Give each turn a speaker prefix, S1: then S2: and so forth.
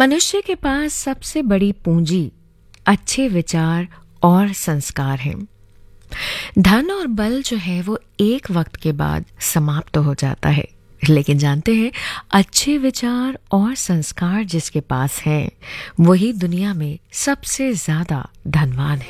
S1: मनुष्य के पास सबसे बड़ी पूंजी अच्छे विचार और संस्कार हैं। धन और बल जो है वो एक वक्त के बाद समाप्त हो जाता है, लेकिन जानते हैं अच्छे विचार और संस्कार जिसके पास हैं वही दुनिया में सबसे ज्यादा धनवान है।